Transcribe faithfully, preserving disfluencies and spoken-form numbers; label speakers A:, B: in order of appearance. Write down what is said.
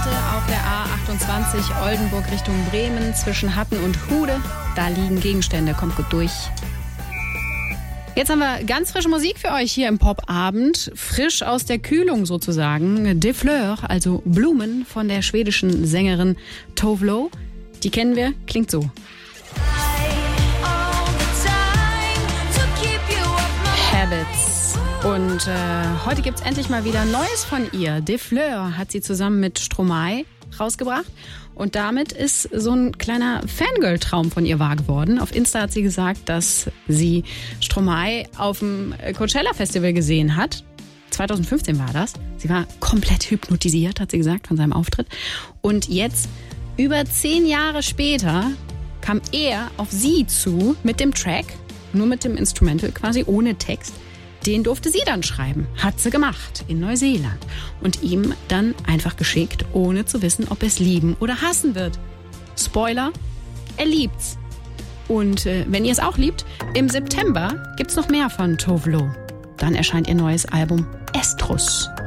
A: heute auf der A achtundzwanzig Oldenburg Richtung Bremen zwischen Hatten und Hude. Da liegen Gegenstände, kommt gut durch. Jetzt haben wir ganz frische Musik für euch hier im Popabend. Frisch aus der Kühlung sozusagen. Des Fleurs, also Blumen von der schwedischen Sängerin Tove Lo. Die kennen wir, klingt so. Habits. Und äh, heute gibt's endlich mal wieder Neues von ihr. Des Fleurs hat sie zusammen mit Stromae rausgebracht. Und damit ist so ein kleiner Fangirl-Traum von ihr wahr geworden. Auf Insta hat sie gesagt, dass sie Stromae auf dem Coachella-Festival gesehen hat. zwanzig fünfzehn war das. Sie war komplett hypnotisiert, hat sie gesagt, von seinem Auftritt. Und jetzt, über zehn Jahre später, kam er auf sie zu mit dem Track, nur mit dem Instrumental quasi, ohne Text. Den durfte sie dann schreiben. Hat sie gemacht in Neuseeland. Und ihm dann einfach geschickt, ohne zu wissen, ob er es lieben oder hassen wird. Spoiler, er liebt's. Und äh, wenn ihr es auch liebt, im September gibt's noch mehr von Tove Lo. Dann erscheint ihr neues Album Estrus.